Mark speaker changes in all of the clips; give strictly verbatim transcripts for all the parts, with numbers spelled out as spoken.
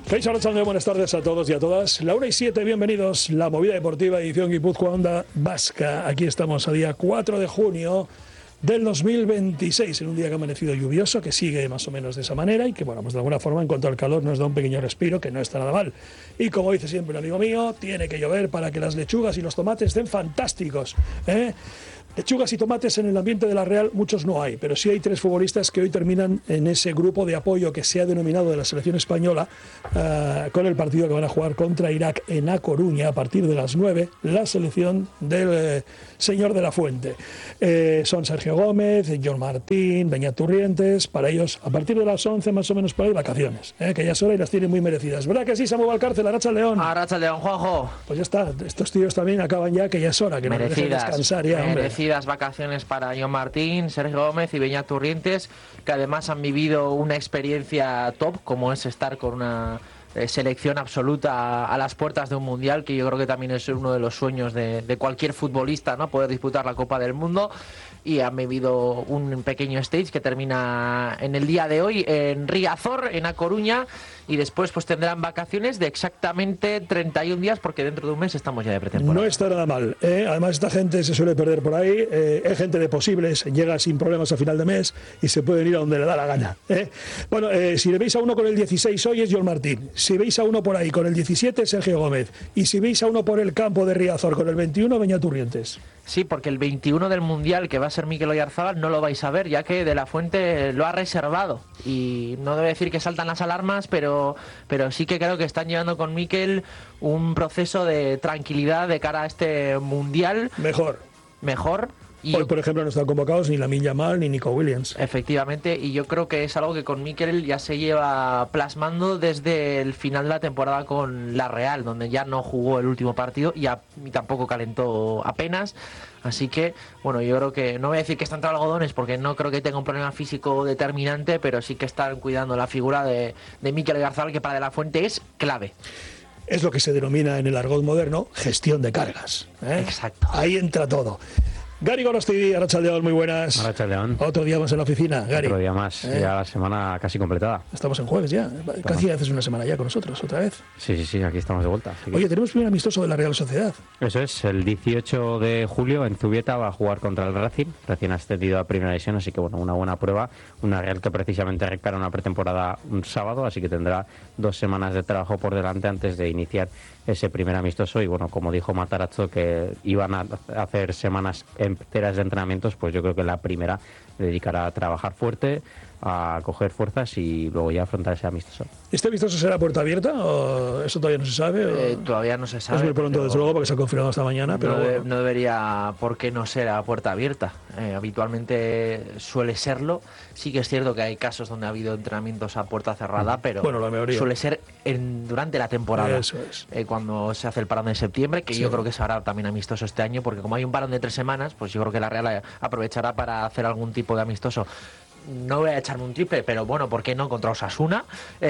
Speaker 1: Feliz Arratsaldeon, buenas tardes a todos y a todas. La una y siete, bienvenidos. La movida deportiva, edición Guipúzcoa Onda Vasca. Aquí estamos a día cuatro de junio del dos mil veintiséis, en un día que ha amanecido lluvioso, que sigue más o menos de esa manera y que, bueno, pues de alguna forma, en cuanto al calor, nos da un pequeño respiro, que no está nada mal. Y como dice siempre un amigo mío, tiene que llover para que las lechugas y los tomates estén fantásticos, ¿eh? Lechugas y tomates en el ambiente de la Real muchos no hay, pero sí hay tres futbolistas que hoy terminan en ese grupo de apoyo que se ha denominado de la selección española, uh, con el partido que van a jugar contra Irak en A Coruña a partir de las nueve, la selección del eh, señor de la Fuente. Eh, son Sergio Gómez, John Martín, Beñat Turrientes. Para ellos, a partir de las once más o menos por ahí, vacaciones, ¿eh? Que ya es hora y las tienen muy merecidas. ¿Verdad que sí, Samu Valcárcel? Arratsaldeon.
Speaker 2: Arratsaldeon, Juanjo.
Speaker 1: Pues ya está, estos tíos también acaban ya, que ya es hora, que nos dejen descansar ya, hombre.
Speaker 2: Merecidas vacaciones para John Martín, Sergio Gómez y Beñat Turrientes, que además han vivido una experiencia top, como es estar con una eh, selección absoluta a, a las puertas de un mundial, que yo creo que también es uno de los sueños de, de cualquier futbolista, ¿no? Poder disputar la Copa del Mundo. Y han vivido un pequeño stage que termina en el día de hoy en Riazor, en A Coruña, y después pues tendrán vacaciones de exactamente treinta y un días, porque dentro de un mes estamos ya de pretemporada.
Speaker 1: No está nada mal, ¿eh? Además esta gente se suele perder por ahí, eh, es gente de posibles, llega sin problemas a final de mes y se pueden ir a donde le da la gana, ¿eh? Bueno, eh, si le veis a uno con el dieciséis hoy es John Martín, si veis a uno por ahí con el diecisiete Sergio Gómez, y si veis a uno por el campo de Riazor con el veintiuno, Beñat Turrientes.
Speaker 2: Sí, porque el veintiuno del Mundial, que va a ser Mikel Oyarzabal, no lo vais a ver, ya que De la Fuente lo ha reservado. Y no debe decir que saltan las alarmas, pero, pero sí que creo que están llevando con Mikel un proceso de tranquilidad de cara a este Mundial.
Speaker 1: Mejor.
Speaker 2: Mejor. Y
Speaker 1: hoy, por ejemplo, no están convocados ni Lamine Yamal ni Nico Williams.
Speaker 2: Efectivamente, y yo creo que es algo que con Mikel ya se lleva plasmando desde el final de la temporada con la Real, donde ya no jugó el último partido y, a, y tampoco calentó apenas. Así que, bueno, yo creo que, no voy a decir que están entre algodones, porque no creo que tenga un problema físico determinante, pero sí que están cuidando la figura de, de Mikel Oyarzabal, que para De la Fuente es clave.
Speaker 1: Es lo que se denomina en el argot moderno gestión de cargas, ¿eh?
Speaker 2: Exacto.
Speaker 1: Ahí entra todo. Gary Gorosti, Arratsaldeon, muy buenas.
Speaker 3: Arratsaldeon.
Speaker 1: Otro día más en la oficina, Gary.
Speaker 3: Otro día más, ¿eh? Ya la semana casi completada.
Speaker 1: Estamos en jueves ya. Casi haces una semana ya con nosotros, otra vez.
Speaker 3: Sí, sí, sí, aquí estamos de vuelta.
Speaker 1: Que... Oye, tenemos primer amistoso de la Real Sociedad.
Speaker 3: Eso es, el dieciocho de julio en Zubieta va a jugar contra el Racing, recién ascendido a Primera División, así que bueno, una buena prueba. Una Real que precisamente recupera una pretemporada un sábado, así que tendrá dos semanas de trabajo por delante antes de iniciar ese primer amistoso. Y bueno, como dijo Matarazzo, que iban a hacer semanas enteras de entrenamientos, pues yo creo que la primera dedicará a trabajar fuerte, a coger fuerzas y luego ya afrontar ese amistoso.
Speaker 1: ¿Este amistoso será puerta abierta o eso todavía no se sabe? O...
Speaker 2: Eh, todavía no se sabe.
Speaker 1: Es muy pronto, desde luego, porque se ha confirmado esta mañana. Pero
Speaker 2: no, de,
Speaker 1: bueno.
Speaker 2: no debería, ¿por qué no ser a puerta abierta? Eh, habitualmente suele serlo. Sí que es cierto que hay casos donde ha habido entrenamientos a puerta cerrada, pero
Speaker 1: bueno, la mayoría
Speaker 2: suele ser en, durante la temporada.
Speaker 1: Eso es.
Speaker 2: Eh, cuando se hace el parón de septiembre, que sí. Yo creo que se hará también amistoso este año, porque como hay un parón de tres semanas, pues yo creo que la Real aprovechará para hacer algún tipo de amistoso. No voy a echarme un triple, pero bueno, ¿por qué no? Contra Osasuna.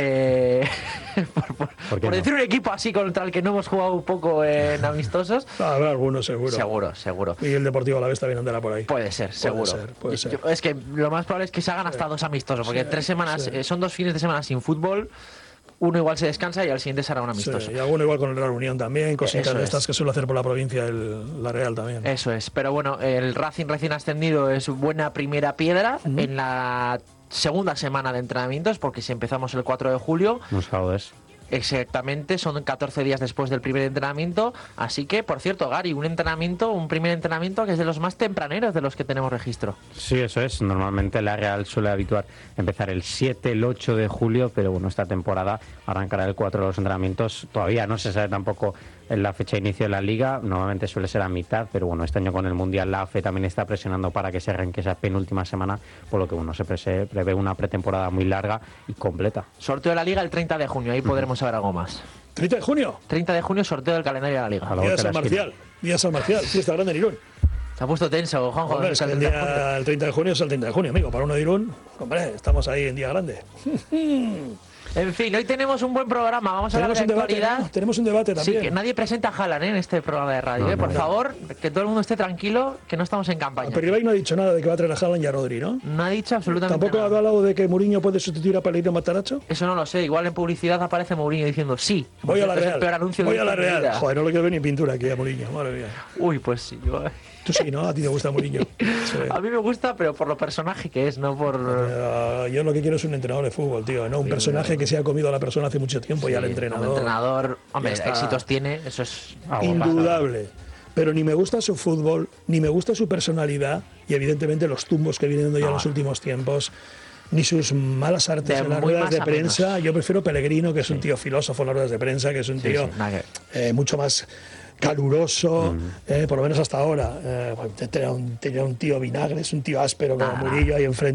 Speaker 2: Eh, por por, ¿Por, por no? decir un equipo así contra el que no hemos jugado un poco en amistosos.
Speaker 1: Habrá algunos, seguro.
Speaker 2: Seguro, seguro.
Speaker 1: Y el Deportivo Alavés también andará por ahí.
Speaker 2: Puede ser,
Speaker 1: puede
Speaker 2: seguro.
Speaker 1: Ser, puede ser.
Speaker 2: Yo, es que lo más probable es que se hagan hasta sí. dos amistosos, porque sí, tres semanas, sí. eh, son dos fines de semana sin fútbol. Uno igual se descansa y al siguiente será un amistoso.
Speaker 1: Sí, y alguno igual con el Real Unión también, cositas de estas que suele hacer por la provincia el, la Real también.
Speaker 2: Eso es, pero bueno, el Racing recién ascendido es buena primera piedra uh-huh. en la segunda semana de entrenamientos, porque si empezamos el cuatro de julio...
Speaker 3: No sabes.
Speaker 2: Exactamente, son catorce días después del primer entrenamiento, así que, por cierto, Gary, un entrenamiento, un primer entrenamiento que es de los más tempraneros de los que tenemos registro.
Speaker 3: Sí, eso es, normalmente la Real suele habituar empezar el siete, el ocho de julio, pero bueno, esta temporada arrancará el cuatro de los entrenamientos, todavía no se sabe tampoco en la fecha de inicio de la Liga, normalmente suele ser a mitad, pero bueno, este año con el Mundial la A F E también está presionando para que se arranque esa penúltima semana, por lo que bueno, se prevé una pretemporada muy larga y completa.
Speaker 2: Sorteo de la Liga el treinta de junio, ahí podremos saber algo más.
Speaker 1: ¿treinta de junio?
Speaker 2: treinta de junio, sorteo del calendario de la Liga.
Speaker 1: Día de San Marcial, Día de San Marcial, fiesta grande en Irún.
Speaker 2: Se ha puesto tenso, Juanjo.
Speaker 1: Hombre, es que el, día, el treinta de junio es el treinta de junio, amigo, para uno de Irún, hombre, estamos ahí en día grande.
Speaker 2: En fin, hoy tenemos un buen programa. Vamos a hablar
Speaker 1: Tenemos
Speaker 2: de
Speaker 1: un debate,
Speaker 2: actualidad.
Speaker 1: ¿no? Tenemos un debate
Speaker 2: Sí,
Speaker 1: también.
Speaker 2: que nadie presenta a Haaland, ¿eh? En este programa de radio.
Speaker 3: No,
Speaker 2: ¿eh? Por
Speaker 3: no.
Speaker 2: favor, que todo el mundo esté tranquilo, que no estamos en campaña.
Speaker 1: Pero Ibai no ha dicho nada de que va a traer a Haaland y a Rodri, ¿no?
Speaker 2: No ha dicho absolutamente
Speaker 1: Tampoco ha
Speaker 2: nada.
Speaker 1: hablado de que Mourinho puede sustituir a Pellegrino Matarazzo.
Speaker 2: Eso no lo sé. Igual en publicidad aparece Mourinho diciendo sí.
Speaker 1: Voy a la
Speaker 2: Es el
Speaker 1: Real.
Speaker 2: peor anuncio
Speaker 1: Voy
Speaker 2: que
Speaker 1: a la
Speaker 2: he visto en mi
Speaker 1: Real.
Speaker 2: vida.
Speaker 1: Joder, no lo quiero ver ni en pintura aquí a Mourinho. Madre mía.
Speaker 2: Uy, pues sí. Yo...
Speaker 1: Tú sí, ¿no? A ti te gusta Mourinho. Sí.
Speaker 2: A mí me gusta, pero por lo personaje que es, no por...
Speaker 1: Uh, yo lo que quiero es un entrenador de fútbol, tío. No un personaje que se ha comido a la persona hace mucho tiempo y al
Speaker 2: Sí,
Speaker 1: entrenador.
Speaker 2: como entrenador, hombre,
Speaker 1: Ya está.
Speaker 2: éxitos tiene, eso es...
Speaker 1: Indudable. Pero ni me gusta su fútbol, ni me gusta su personalidad y evidentemente los tumbos que vienen dando ya en los últimos tiempos, ni sus malas artes
Speaker 2: De
Speaker 1: en las
Speaker 2: muy
Speaker 1: ruedas
Speaker 2: más
Speaker 1: de
Speaker 2: a
Speaker 1: prensa.
Speaker 2: menos.
Speaker 1: Yo prefiero Pellegrino, que es un tío filósofo en las ruedas de prensa, que es un
Speaker 2: Sí,
Speaker 1: tío
Speaker 2: sí, nada que-
Speaker 1: eh, mucho más caluroso, eh, por lo menos hasta ahora. Eh, tenía, un, tenía un tío vinagre, es un tío áspero como
Speaker 2: Nada.
Speaker 1: Murillo ahí enfrente.